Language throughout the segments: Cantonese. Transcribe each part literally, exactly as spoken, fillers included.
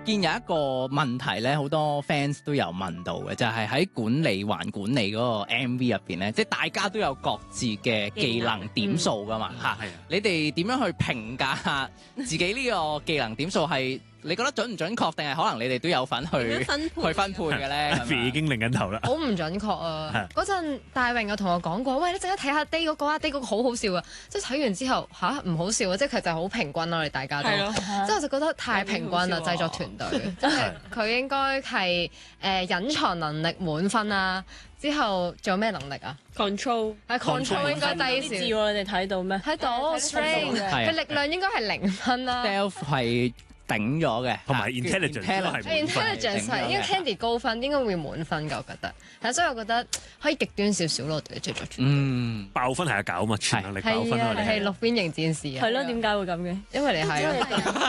見有一個問題咧，好多 fans 都有問到嘅，就係、是、喺管理還管理嗰個 M V 入邊咧，即係大家都有各自嘅技能點數噶嘛嚇。 嗯、 你哋點樣去評價自己呢個技能點數係？你覺得準唔準確，定係可能你哋都有份去分去分配嘅咧？ 已經擰緊頭啦， 好唔準確啊！嗰陣大榮有同我講過，喂，你陣間睇下 Day 嗰個啊 ，Day 嗰個好好笑啊！即係睇完之後吓，唔好笑啊！即係佢就好平均咯，我哋大家都，即係我就覺得太平均啦，製作團隊，即係佢應該係誒隱藏能力滿分啦。之後仲有咩能力啊 ？control 係 control 應該低少。 字喎，你哋睇到咩？ 睇到 strength 佢力量應該係零分啦。 Stealth 係頂咗嘅， 同埋 intelligence 都係 intelligence 係應該 Candy 高分，應該會滿分㗎，我覺得。係，所以我覺得可以極端少少咯，我哋製作團隊。 嗯， 爆分係阿搞嘛，全能力爆分啊！你係綠邊型戰士啊？ 係咯，點解會咁嘅？ 因為你係咯，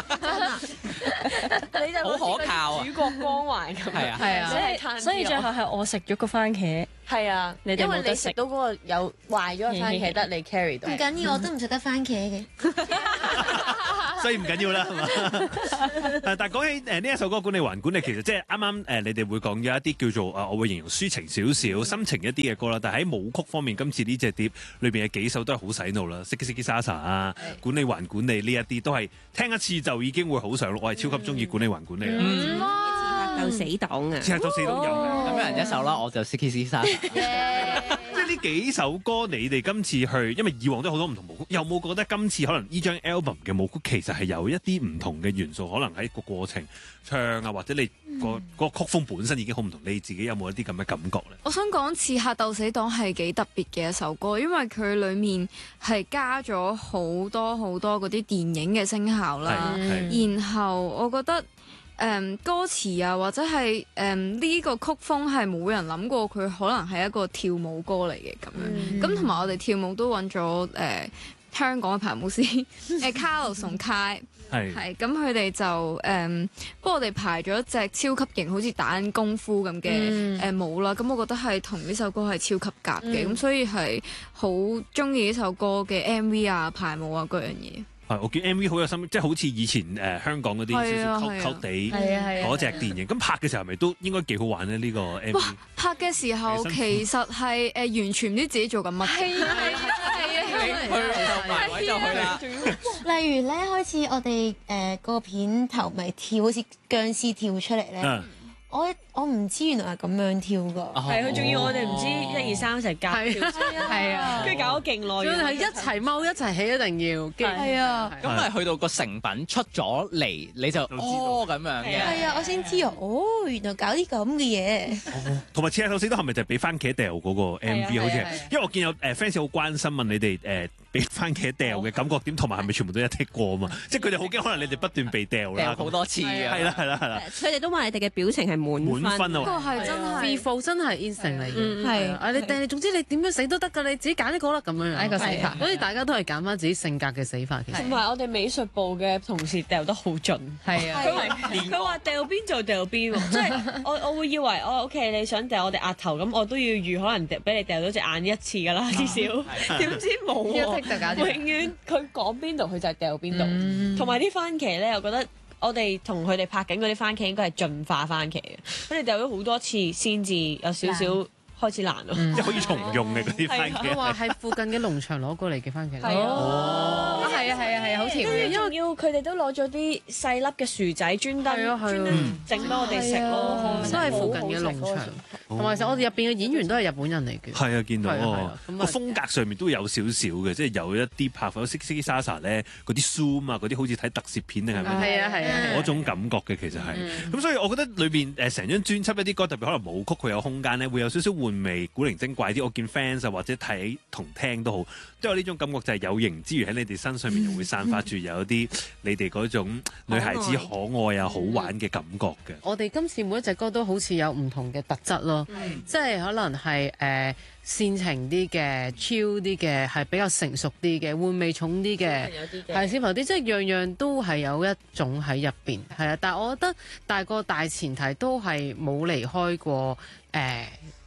你就好可靠啊！ 主角光環咁。 係啊係啊， 所以所以最後係我食咗個番茄。 係啊， 你哋冇得食到嗰個有壞咗嘅番茄，得你 carry 到。 唔緊要，我都唔食得番茄嘅。 所以唔緊要啦，係嘛？但係講起誒呢一首歌管理還管理，其實即係啱啱誒你哋會講咗一啲叫做誒，我會形容抒情少少、心情一啲嘅歌啦。但係喺舞曲方面，今次呢隻碟裏邊嘅幾首都係好洗腦啦，《Ziggy Ziggy Salsa》啊，管理還管理呢一啲都係聽一次就已經會好上路。我係超級中意管理還管理啊！ 嗯， 鬥死黨啊！ 刺客鬥死黨有嘅， 咁一人一首啦，我就 Ziggy Ziggy Salsa。 即係呢幾首歌，你哋今次去，因為以往都好多唔同舞曲，有冇覺得今次可能呢張 album 嘅舞曲其實係有一啲唔同嘅元素，可能喺個過程唱啊，或者你個個曲風本身已經好唔同，你自己有冇一啲咁嘅感覺咧？ 我想講《刺客鬥死黨》係幾特別嘅一首歌，因為佢裡面係加咗好多好多嗰啲電影嘅聲效啦，然後我覺得。誒、嗯、歌詞啊，或者係誒呢個曲風係冇人諗過佢可能係一個跳舞歌嚟嘅咁樣，咁同埋我哋跳舞都揾咗誒香港嘅排舞師誒 Carlos 同 Kai 係係咁佢哋就誒幫我哋排咗一隻超級型，好似打緊功夫咁嘅誒舞啦，咁、嗯、我覺得係同呢首歌係超級夾嘅，咁、嗯、所以係好中意呢首歌嘅 M V 啊、排舞啊嗰樣嘢。 我見 M V 好有心，即係好似以前誒、呃、香港嗰啲少少 cult cult 地嗰隻電影，咁拍嘅時候係咪都應該幾好玩咧？呢、呢個 M V 拍嘅時候其實係誒、呃、完全唔知自己做緊乜。係啊係啊係啊！ 去就埋位就去啦。 例如咧，開始我哋誒個片頭咪跳，好似僵屍跳出嚟咧。嗯我我唔知原來係咁樣跳㗎， 係佢仲要我哋唔知一二三一齊夾跳， 係啊， 跟住搞咗勁耐， 仲要係一齊踎一齊起，一定要，係啊， 咁係去到個成品出咗嚟，你就哦咁樣嘅， 係啊，我先知啊，哦，原來搞啲咁嘅嘢， 同埋《刺客鬥死黨》係咪就係俾番茄掉嗰個 M V 好似係，因為我見有誒 fans 好關心問你哋誒俾番茄掉嘅感覺點，同埋係咪全部都一剔過啊嘛？即係佢哋好驚，可能你哋不斷被掉啦， 好多次嘅， 係啦係啦係啦， 佢哋都話你哋嘅表情係滿分啊， 呢個係真係 default 真係 instinct 嚟嘅，係啊，你掟，總之你點樣死都得㗎，你自己揀一個啦咁樣樣，一個死法，所以大家都係揀翻自己性格嘅死法。其實同埋我哋美術部嘅同事掉得好盡，係啊，佢話掉邊就掉邊喎，即係我我會以為哦 OK 你想掉我哋額頭咁，我都要預可能俾你掉到隻眼一次㗎啦，至少點知冇喎，永遠佢講邊度佢就係掉邊度，同埋啲番茄咧，我覺得。我哋同佢哋拍緊嗰啲番茄應該係進化番茄嘅，佢哋掉咗好多次先至有少少開始難咯， 即係可以重用嘅嗰啲番茄。 佢話係附近嘅農場攞過嚟嘅番茄。 哦，係啊係啊係啊，好甜嘅。因為要佢哋都攞咗啲細粒嘅薯仔專登專登整俾我哋食咯， 都係附近嘅農場。同埋其實我哋入邊嘅演員都係日本人嚟嘅。係啊，見到個風格上面都有少少嘅，即係有一啲拍法，Ziggy Salsa 咧嗰啲 zoom 啊，嗰啲好似睇特攝片定係咪？ 係啊係啊， 嗰種感覺嘅其實係。咁所以我覺得裏邊誒成張專輯一啲歌，特別可能舞曲佢有空間咧，會有少少換味、古靈精怪啲。我見 fans 啊或者睇同聽都好，都有呢種感覺，就係有型之餘喺你哋身上面又會散發住有啲你哋嗰種女孩子可愛啊、好玩嘅感覺嘅。 我哋今次每一隻歌都好似有唔同嘅特質咯，即係可能係誒煽情啲嘅、chill 啲嘅，係比較成熟啲嘅、玩味重啲嘅，係小朋友啲，即係樣樣都係有一種喺入邊，係啊。但係我覺得大個大前提都係冇離開過誒。一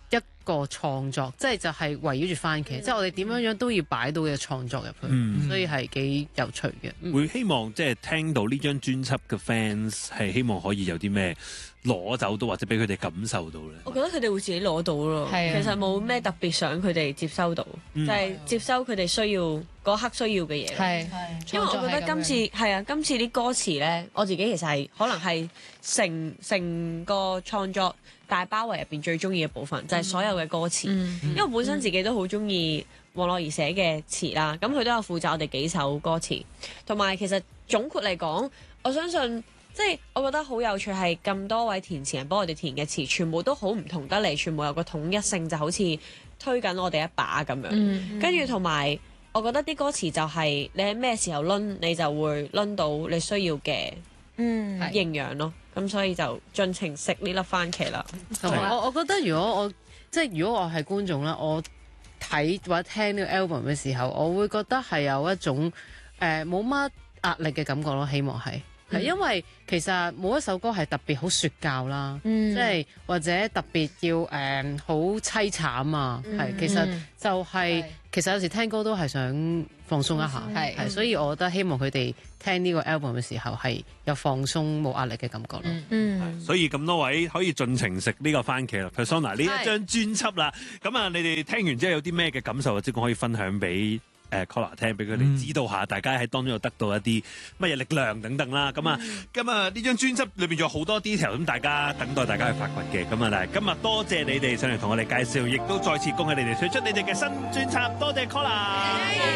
個創作，即係就係圍繞住番茄，即係我哋點樣樣都要擺到嘅創作入去， 嗯所以係幾有趣嘅。 會希望即係聽到呢張專輯嘅 fans 係希望可以有啲咩攞走到，或者俾佢哋感受到咧？ 我覺得佢哋會自己攞到咯， 係啊其實冇咩特別想佢哋接收到， 嗯就係接收佢哋需要嗰刻需要嘅嘢。 係， 因為我覺得今次係啊，今次啲歌詞咧，我自己其實係可能係成成個創作大包圍入邊最中意嘅部分，就係、是、所有嘅歌詞。 嗯因為我本身自己都好中意黃樂兒寫嘅詞啦，咁佢都有負責我哋幾首歌詞，同埋其實總括嚟講，我相信即係我覺得好有趣係咁多位填詞人幫我哋填嘅詞，全部都好唔同得嚟，全部有個統一性，就好似推緊我哋一把咁樣。 嗯跟住同埋，我覺得啲歌詞就係你喺咩時候攆，你就會攆到你需要嘅嗯， 營養咯。咁所以就盡情食呢粒番茄啦。 同埋我我覺得如果我即係如果我係觀眾啦，我睇或者聽呢個 album 嘅時候，我會覺得係有一種誒冇乜壓力嘅感覺咯。希望係係、 嗯因為其實冇一首歌係特別好説教啦， 嗯即係或者特別要誒好凄慘啊。係、 嗯其實就係、 係其實有時聽歌都係想放鬆一下， 係係所以我覺得希望佢哋聽呢個 album 嘅時候係有放鬆冇壓力嘅感覺咯。 嗯嗯， 所以咁多位可以盡情食呢個番茄啦 Persona 呢一張專輯啦。咁啊，你哋聽完之後有啲咩嘅感受，即係可以分享俾誒 Collar 聽，俾佢哋知道下，大家喺當中又得到一啲乜嘢力量等等啦。咁啊，咁啊呢張專輯裏邊仲有好多 detail，咁大家等待大家去發掘嘅。咁啊，但係今日多謝你哋上嚟同我哋介紹，亦都再次恭喜你哋推出你哋嘅新專輯，多謝 Collar。